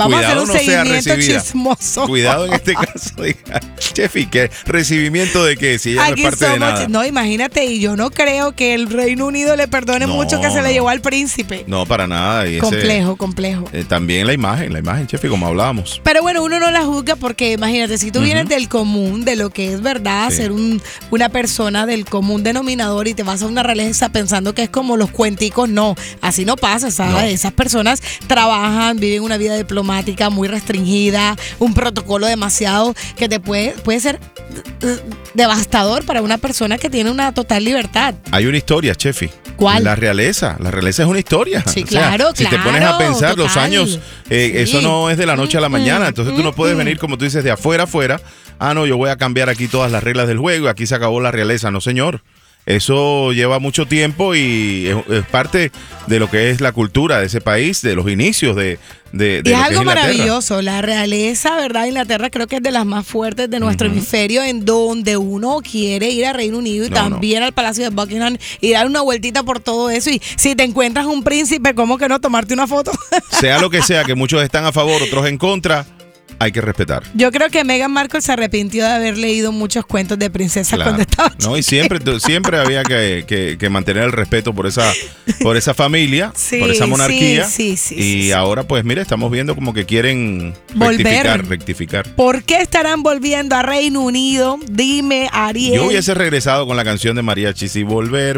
Vamos a hacer un no sea seguimiento recibida. chismoso. Cuidado en este caso, diga, Chefi, ¿qué recibimiento de qué? Si ella no Aquí es parte de somos, nada. no, imagínate, y yo no creo que el Reino Unido le perdone No, mucho que se le no. llevó al príncipe. No, para nada. Y ese, Complejo. también la imagen, Chefi, como hablábamos. Pero bueno, uno no la juzga porque imagínate, si tú vienes del común, de lo que es verdad, Sí. ser una persona del común denominador y te vas a una realeza pensando que es como los cuenticos, no, así no pasa, ¿sabes? No. Esas personas trabajan, viven una vida diplomática muy restringida, un protocolo demasiado que te puede ser devastador para una persona que tiene una total libertad. Hay una historia, Chefi. ¿Cuál? La realeza es una historia. Sí, O sea, claro, si te pones a pensar los total. años, Sí. eso no es de la noche a la mañana. Entonces tú no puedes venir, como tú dices, de afuera. Ah, no, yo voy a cambiar aquí todas las reglas del juego. Aquí se acabó la realeza. No, señor. Eso lleva mucho tiempo y es parte de lo que es la cultura de ese país, de los inicios de Y lo es que algo Inglaterra. maravilloso. La realeza, ¿verdad? Inglaterra creo que es de las más fuertes de nuestro hemisferio, en donde uno quiere ir a Reino Unido y también al Palacio de Buckingham y dar una vueltita por todo eso. Y si te encuentras un príncipe, ¿cómo que no tomarte una foto? Sea lo que sea, que muchos están a favor, otros en contra, hay que respetar. Yo creo que Meghan Markle se arrepintió de haber leído muchos cuentos de princesas Claro. cuando estaba No, y chiquita. siempre había que mantener el respeto por esa familia, Sí, por esa monarquía. sí. Y ahora, pues, mira, estamos viendo como que quieren Volver. rectificar. ¿Por qué estarán volviendo a Reino Unido? Dime, Ariel. Yo hubiese regresado con la canción de Mariachi, y volver.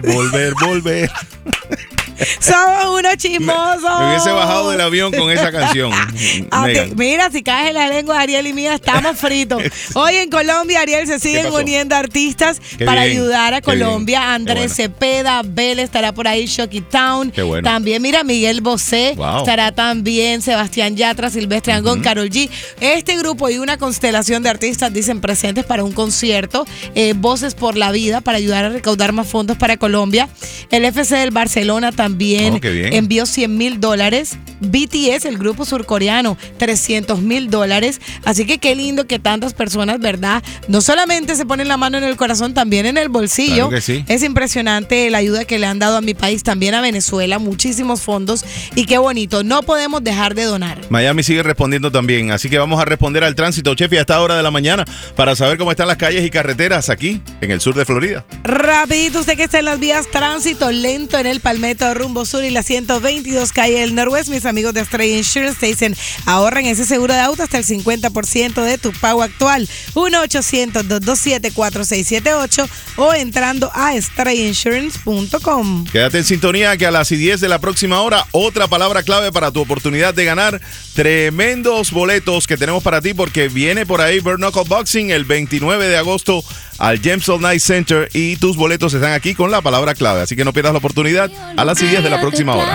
Somos unos chismosos. Me hubiese bajado del avión con esa canción. Megan. Mira, si caes en la lengua de Ariel y mía, estamos fritos. Hoy en Colombia, Ariel, se siguen pasó? uniendo artistas Qué para bien, ayudar a qué bien, Colombia. qué Andrés bueno. Cepeda, Vélez estará por ahí, Shocky Town. Qué bueno. También, mira, Miguel Bosé Wow. estará también, Sebastián Yatra, Silvestre Angón, Karol G. Este grupo y una constelación de artistas dicen presentes para un concierto, Voces por la Vida, para ayudar a recaudar más fondos para Colombia. El FC del Barcelona también qué bien. envió $100,000. BTS, el grupo surcoreano, $300,000. Así que qué lindo que tantas personas, ¿verdad? No solamente se ponen la mano en el corazón, también en el bolsillo. Claro que sí. Es impresionante la ayuda que le han dado a mi país, también a Venezuela, muchísimos fondos. Y qué bonito, no podemos dejar de donar. Miami sigue respondiendo también, así que vamos a responder al tránsito, Chefi, a esta hora de la mañana para saber cómo están las calles y carreteras aquí en el sur de Florida. Rapidito, usted que está en las vías, tránsito lento en el Palmetto rumbo sur y la 122 calle del Norwest. Mis amigos de Stray Insurance te dicen, ahorren ese seguro de auto hasta el 50% de tu pago actual. 1-800-227-4678 o entrando a strayinsurance.com. Quédate en sintonía que a las 10 de la próxima hora, otra palabra clave para tu oportunidad de ganar tremendos boletos que tenemos para ti, porque viene por ahí Bare Knuckle Boxing el 29 de agosto al James All Night Center y tus boletos están aquí con la palabra clave. Así que no pierdas la oportunidad a las 10 de la próxima hora.